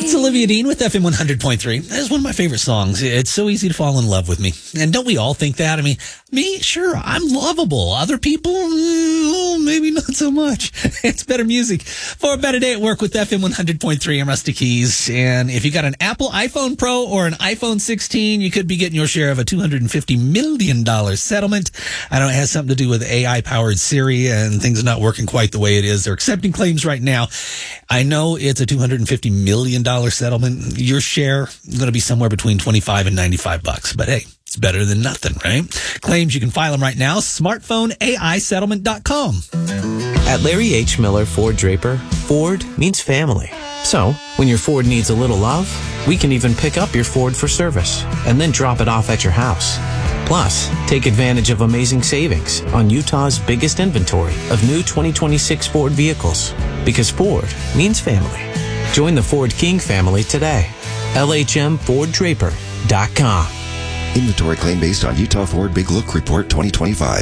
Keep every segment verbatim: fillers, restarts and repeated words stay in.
It's Olivia Dean with F M one hundred point three. That is one of my favorite songs. It's so easy to fall in love with me. And don't we all think that? I mean, me, sure, I'm lovable. Other people, mm, maybe not so much. It's better music for a better day at work with F M one hundred point three. I'm Rusty Keys. And if you got an Apple iPhone Pro or an iPhone sixteen, you could be getting your share of a two hundred fifty million dollars settlement. I know it has something to do with A I-powered Siri and things are not working quite the way it is. They're accepting claims right now. I know it's a two hundred fifty million dollars settlement. Your share is going to be somewhere between twenty-five and ninety-five bucks. But hey, it's better than nothing, right? Claims, you can file them right now. smartphone A I settlement dot com. At Larry H. Miller Ford Draper, Ford means family. So, when your Ford needs a little love, we can even pick up your Ford for service and then drop it off at your house. Plus, take advantage of amazing savings on Utah's biggest inventory of new twenty twenty-six Ford vehicles. Because Ford means family. Join the Ford King family today. L H M Ford Draper dot com. Inventory claim based on Utah Ford Big Look Report twenty twenty-five.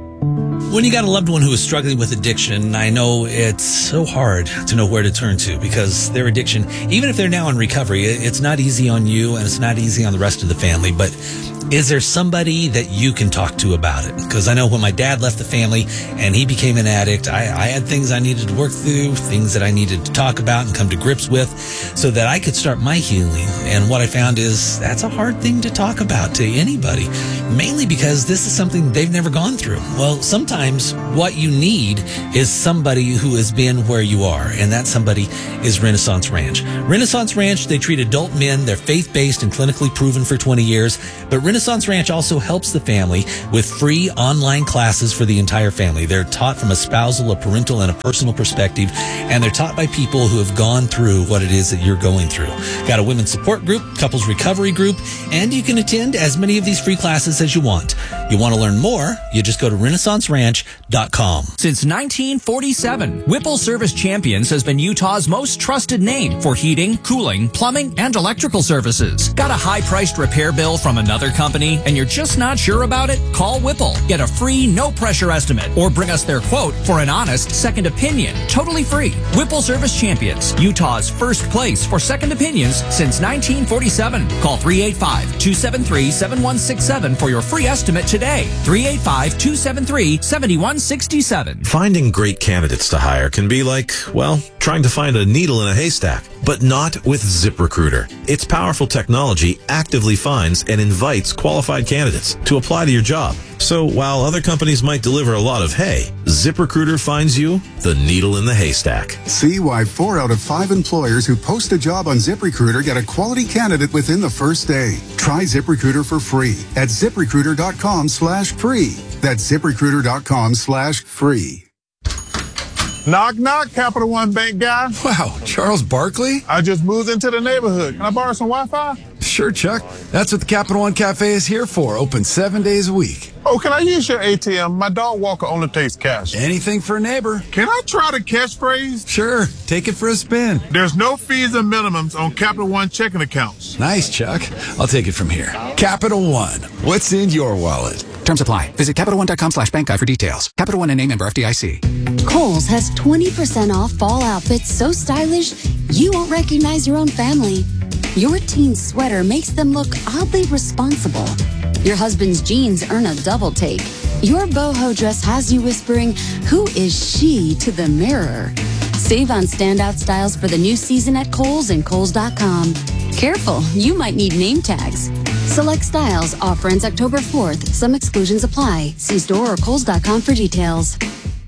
When you got a loved one who is struggling with addiction, I know it's so hard to know where to turn to because their addiction, even if they're now in recovery, it's not easy on you and it's not easy on the rest of the family. But is there somebody that you can talk to about it? Because I know when my dad left the family and he became an addict, I, I had things I needed to work through, things that I needed to talk about and come to grips with so that I could start my healing. And what I found is that's a hard thing to talk about to anybody, mainly because this is something they've never gone through. Well, sometimes what you need is somebody who has been where you are, and that somebody is Renaissance Ranch. Renaissance Ranch, they treat adult men. They're faith-based and clinically proven for twenty years, but Renaissance Ranch also helps the family with free online classes for the entire family. They're taught from a spousal, a parental, and a personal perspective, and they're taught by people who have gone through what it is that you're going through. Got a women's support group, couples recovery group, and you can attend as many of these free classes as you want. You want to learn more? You just go to Renaissance Ranch dot com. Since nineteen forty-seven, Whipple Service Champions has been Utah's most trusted name for heating, cooling, plumbing, and electrical services. Got a high-priced repair bill from another company and you're just not sure about it? Call Whipple. Get a free, no-pressure estimate or bring us their quote for an honest second opinion. Totally free. Whipple Service Champions, Utah's first place for second opinions since nineteen forty-seven. Call three eight five, two seven three, seven one six seven for your free estimate today. three eight five, two seven three, seven one six seven. Finding great candidates to hire can be like, well, trying to find a needle in a haystack, but not with ZipRecruiter. Its powerful technology actively finds and invites qualified candidates to apply to your job. So while other companies might deliver a lot of hay, ZipRecruiter finds you the needle in the haystack. See why four out of five employers who post a job on ZipRecruiter get a quality candidate within the first day. Try ZipRecruiter for free at ZipRecruiter dot com slash free. That's ZipRecruiter dot com slash free. Knock, knock, Capital One Bank guy. Wow, Charles Barkley? I just moved into the neighborhood. Can I borrow some Wi-Fi? Sure, Chuck. That's what the Capital One Cafe is here for. Open seven days a week. Oh, can I use your A T M? My dog walker only takes cash. Anything for a neighbor. Can I try the catchphrase? Sure. Take it for a spin. There's no fees and minimums on Capital One checking accounts. Nice, Chuck. I'll take it from here. Capital One. What's in your wallet? Terms apply. Visit Capital One dot com slash bank guide for details. Capital One and a member F D I C. Kohl's has twenty percent off fall outfits so stylish you won't recognize your own family. Your teen sweater makes them look oddly responsible. Your husband's jeans earn a double take. Your boho dress has you whispering, "Who is she?" to the mirror. Save on standout styles for the new season at Kohl's and Kohl's dot com. Careful, you might need name tags. Select styles. Offer ends October fourth. Some exclusions apply. See store or Kohl's dot com for details.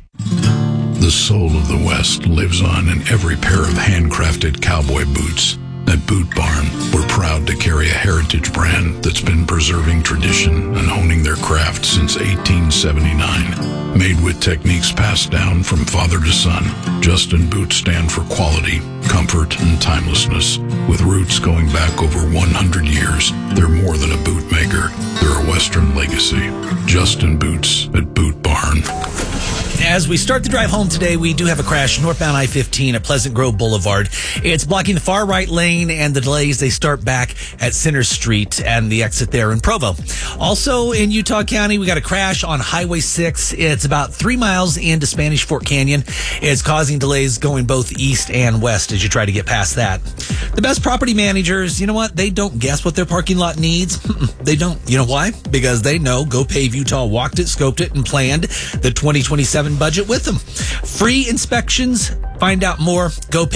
The soul of the West lives on in every pair of handcrafted cowboy boots. At Boot Barn, we're proud to carry a heritage brand that's been preserving tradition and honing their craft since eighteen seventy-nine. Made with techniques passed down from father to son, Justin boots stand for quality, comfort, and timelessness. With roots going back over one hundred years, they're more than a boot maker. They're a Western legacy. Justin Boots at Boot Barn. As we start the drive home today, we do have a crash northbound I fifteen at Pleasant Grove Boulevard. It's blocking the far right lane, and the delays, they start back at Center Street and the exit there in Provo. Also in Utah County, we got a crash on Highway six. It's about three miles into Spanish Fort Canyon. It's causing delays going both east and west as you try to get past that. The best property managers, you know what? They don't guess what their parking lot needs. They don't. You know why? Because they know GoPave Utah walked it, scoped it, and planned the twenty twenty-seven budget with them. Free inspections. Find out more. GoPave.